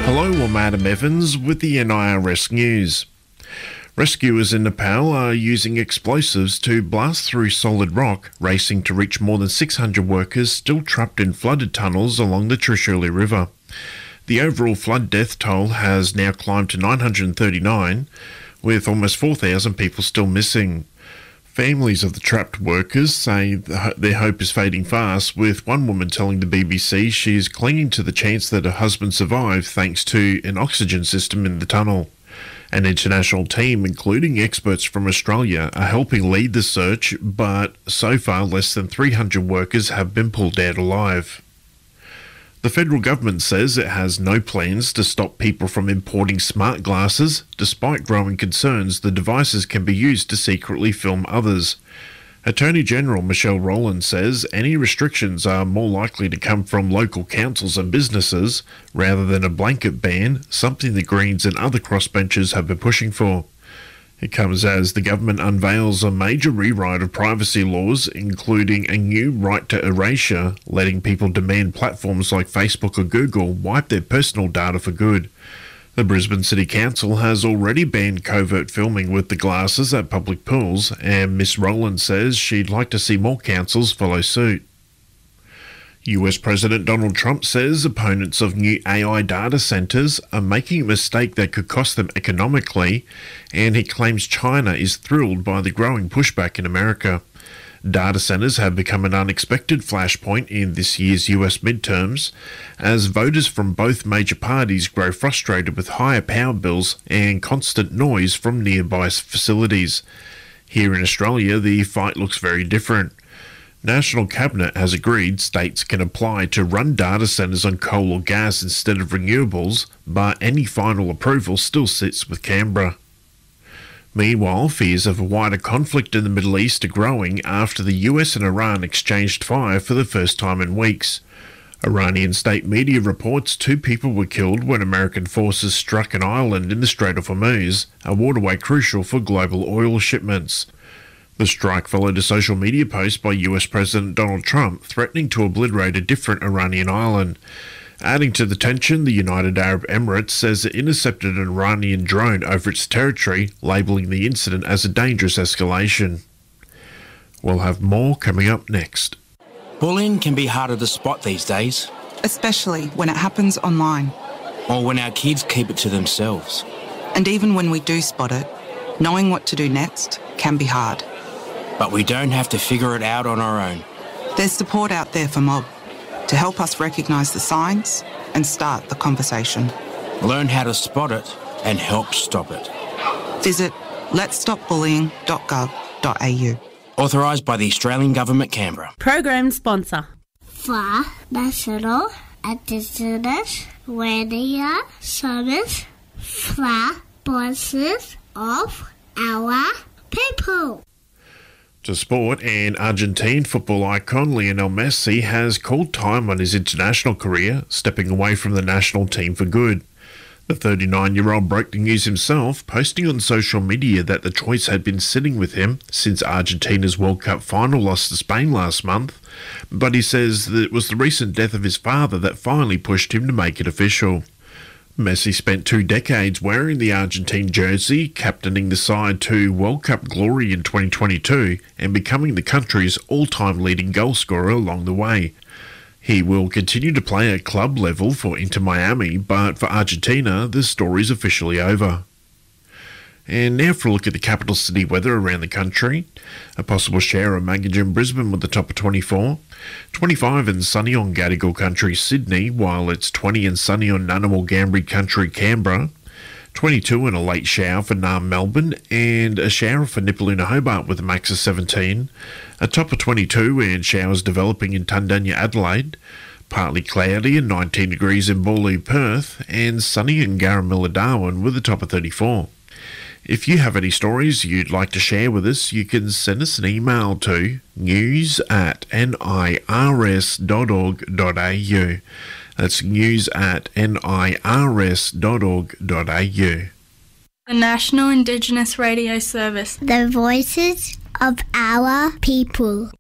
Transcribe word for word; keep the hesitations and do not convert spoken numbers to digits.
Hello, I'm Adam Evans with the N I R S News. Rescuers in Nepal are using explosives to blast through solid rock, racing to reach more than six hundred workers still trapped in flooded tunnels along the Trishuli River. The overall flood death toll has now climbed to nine hundred thirty-nine, with almost four thousand people still missing. Families of the trapped workers say their hope is fading fast, with one woman telling the B B C she is clinging to the chance that her husband survived thanks to an oxygen system in the tunnel. An international team, including experts from Australia, are helping lead the search, but so far less than three hundred workers have been pulled out alive. The federal government says it has no plans to stop people from importing smart glasses, despite growing concerns the devices can be used to secretly film others. Attorney General Michelle Rowland says any restrictions are more likely to come from local councils and businesses rather than a blanket ban, something the Greens and other crossbenchers have been pushing for. It comes as the government unveils a major rewrite of privacy laws, including a new right to erasure, letting people demand platforms like Facebook or Google wipe their personal data for good. The Brisbane City Council has already banned covert filming with the glasses at public pools, and Miss Rowland says she'd like to see more councils follow suit. U S President Donald Trump says opponents of new A I data centres are making a mistake that could cost them economically, and he claims China is thrilled by the growing pushback in America. Data centres have become an unexpected flashpoint in this year's U S midterms, as voters from both major parties grow frustrated with higher power bills and constant noise from nearby facilities. Here in Australia, the fight looks very different. National Cabinet has agreed states can apply to run data centres on coal or gas instead of renewables, but any final approval still sits with Canberra. Meanwhile, fears of a wider conflict in the Middle East are growing after the U S and Iran exchanged fire for the first time in weeks. Iranian state media reports two people were killed when American forces struck an island in the Strait of Hormuz, a waterway crucial for global oil shipments. The strike followed a social media post by U S President Donald Trump threatening to obliterate a different Iranian island. Adding to the tension, the United Arab Emirates says it intercepted an Iranian drone over its territory, labelling the incident as a dangerous escalation. We'll have more coming up next. Bullying can be harder to spot these days. Especially when it happens online. Or when our kids keep it to themselves. And even when we do spot it, knowing what to do next can be hard. But we don't have to figure it out on our own. There's support out there for Mob to help us recognise the signs and start the conversation. Learn how to spot it and help stop it. Visit lets stop bullying dot gov dot a u. Authorised by the Australian Government, Canberra. Program sponsor. For National Indigenous Radio Service for voices of our people. To sport, and Argentine football icon Lionel Messi has called time on his international career, stepping away from the national team for good. The thirty-nine-year-old broke the news himself, posting on social media that the choice had been sitting with him since Argentina's World Cup final loss to Spain last month, but he says that it was the recent death of his father that finally pushed him to make it official. Messi spent two decades wearing the Argentine jersey, captaining the side to World Cup glory in twenty twenty-two and becoming the country's all-time leading goalscorer along the way. He will continue to play at club level for Inter Miami, but for Argentina, the story's officially over. And now for a look at the capital city weather around the country. A possible shower or maggot in Brisbane with the top of twenty-four. twenty-five and sunny on Gadigal Country, Sydney, while it's twenty and sunny on Ngunnawal Ngambri Country, Canberra. twenty-two and a late shower for Naarm, Melbourne, and a shower for Nipaluna, Hobart with a max of seventeen. A top of twenty-two and showers developing in Tundanya, Adelaide. Partly cloudy and nineteen degrees in Boorloo, Perth, and sunny in Garramilla, Darwin with a top of thirty-four. If you have any stories you'd like to share with us, you can send us an email to news at nirs dot org dot a u. That's news at nirs dot org dot a u. The National Indigenous Radio Service. The voices of our people.